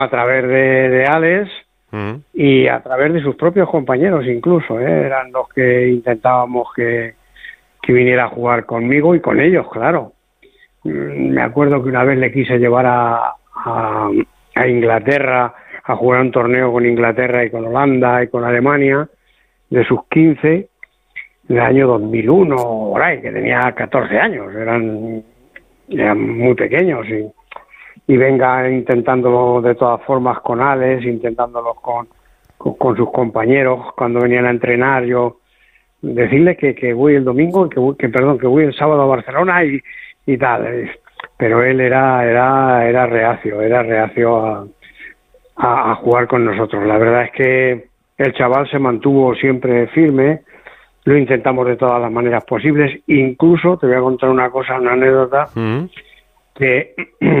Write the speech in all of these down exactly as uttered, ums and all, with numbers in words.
a través de, de Alex uh-huh. y a través de sus propios compañeros incluso, ¿eh? Eran los que intentábamos que, que viniera a jugar conmigo y con ellos, claro. Me acuerdo que una vez le quise llevar a, a, a Inglaterra a jugar un torneo con Inglaterra y con Holanda y con Alemania de sus quince, en el año dos mil uno, por ahí, que tenía catorce años, eran, eran muy pequeños y, y venga intentándolo de todas formas con Alex, intentándolo con, con, con sus compañeros cuando venían a entrenar, yo decirles que, que voy el domingo, que, voy, que perdón, que voy el sábado a Barcelona y, y tal, pero él era, era, era reacio, era reacio a A, a jugar con nosotros. La verdad es que el chaval se mantuvo siempre firme, lo intentamos de todas las maneras posibles, incluso te voy a contar una cosa, una anécdota, mm. que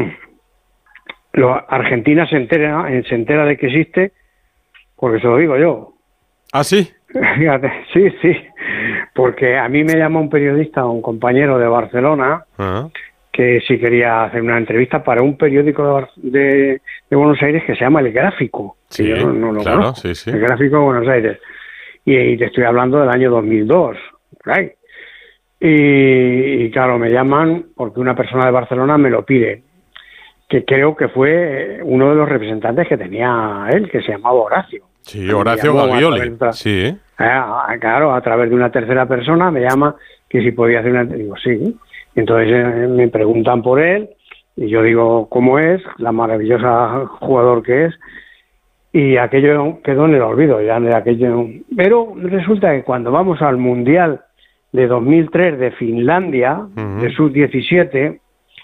lo, Argentina se entera, se entera de que existe, porque se lo digo yo. ¿Ah, sí? Fíjate, sí, sí, porque a mí me llama un periodista, un compañero de Barcelona, uh-huh. que si quería hacer una entrevista para un periódico de, de, de Buenos Aires que se llama El Gráfico. Sí, yo no, no lo claro, conozco. Sí, sí. El Gráfico de Buenos Aires. Y, y te estoy hablando del año dos mil dos. Right. Y, y claro, me llaman porque una persona de Barcelona me lo pide, que creo que fue uno de los representantes que tenía él, que se llamaba Horacio. Sí, Horacio Gaglioli. Sí. Eh, claro, a través de una tercera persona me llama que si podía hacer una... Digo, sí. Entonces eh, me preguntan por él y yo digo cómo es, la maravillosa jugador que es, y aquello quedó en el olvido ya de aquello. Pero resulta que cuando vamos al Mundial de dos mil tres de Finlandia, uh-huh. de sub diecisiete,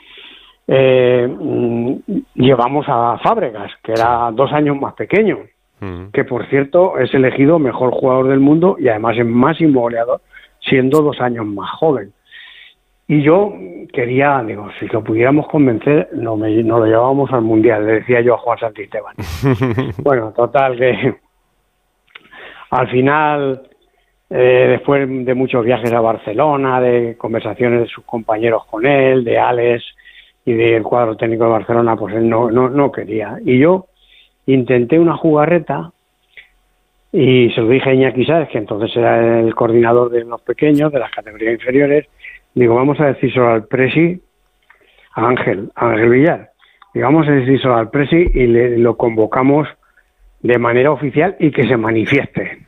eh, llevamos a Fábregas, que era dos años más pequeño, uh-huh. que por cierto es elegido mejor jugador del mundo y además es máximo goleador, siendo dos años más joven. Y yo quería, digo, si lo pudiéramos convencer, no, me, no lo llevábamos al Mundial, le decía yo a Juan Santisteban. Bueno, total, que al final, eh, después de muchos viajes a Barcelona, de conversaciones de sus compañeros con él, de Alex y del cuadro técnico de Barcelona, pues él no, no, no quería. Y yo intenté una jugarreta y se lo dije a Iñaki Sáez, que entonces era el coordinador de los pequeños, de las categorías inferiores. Digo, vamos a decírselo al Presi, a Ángel, a Ángel Villar. Digo, vamos a decírselo al Presi y le, lo convocamos de manera oficial y que se manifieste.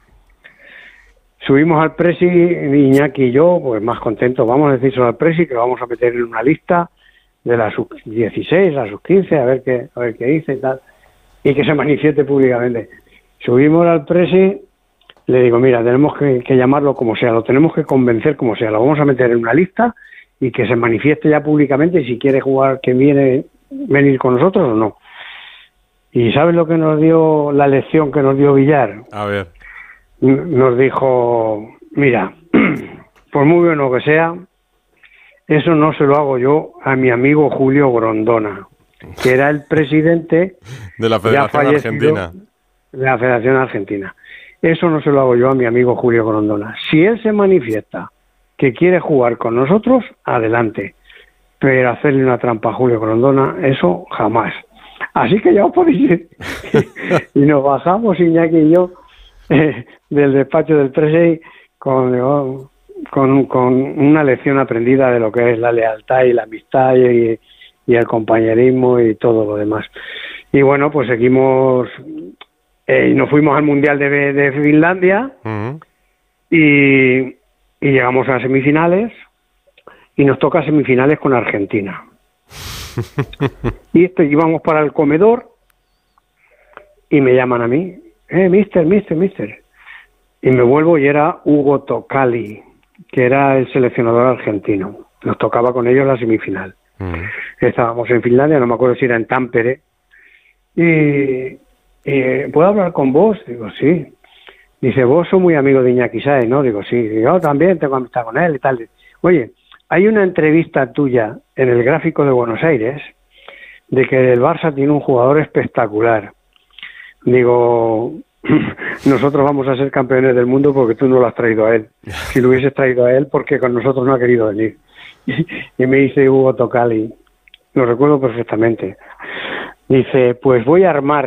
Subimos al Presi, Iñaki y yo, pues más contentos. Vamos a decírselo al Presi, que lo vamos a meter en una lista de la sub dieciséis, la sub quince, a ver qué, a ver qué dice y tal. Y que se manifieste públicamente. Subimos al Presi. Le digo, mira, tenemos que, que llamarlo como sea, lo tenemos que convencer como sea, lo vamos a meter en una lista y que se manifieste ya públicamente si quiere jugar, que viene venir con nosotros o no. ¿Y sabes lo que nos dio, la lección que nos dio Villar? A ver. Nos dijo, mira, por muy bueno que sea, eso no se lo hago yo a mi amigo Julio Grondona, que era el presidente de la Federación Argentina. De la Federación Argentina. Eso no se lo hago yo a mi amigo Julio Grondona. Si él se manifiesta que quiere jugar con nosotros, adelante. Pero hacerle una trampa a Julio Grondona, eso jamás. Así que ya os podéis ir. Y nos bajamos, Iñaki y yo, eh, del despacho del Presi con, con, con una lección aprendida de lo que es la lealtad y la amistad y, y el compañerismo y todo lo demás. Y bueno, pues seguimos... Eh, y nos fuimos al Mundial de, de Finlandia uh-huh. y, y llegamos a las semifinales y nos toca semifinales con Argentina. Y esto, íbamos para el comedor y me llaman a mí, eh, mister, mister, mister. Y me vuelvo y era Hugo Tocali, que era el seleccionador argentino. Nos tocaba con ellos la semifinal. Uh-huh. Estábamos en Finlandia, no me acuerdo si era en Tampere. Y... Eh, ¿puedo hablar con vos? Digo, sí. Dice, vos sos muy amigo de Iñaki Sáez, ¿no? Digo, sí. Digo, yo también tengo amistad con él y tal. Oye, hay una entrevista tuya en el Gráfico de Buenos Aires de que el Barça tiene un jugador espectacular. Digo, nosotros vamos a ser campeones del mundo porque tú no lo has traído a él. Si lo hubieses traído a él, porque con nosotros no ha querido venir. Y me dice Hugo Tocali, lo recuerdo perfectamente. Dice, pues voy a armar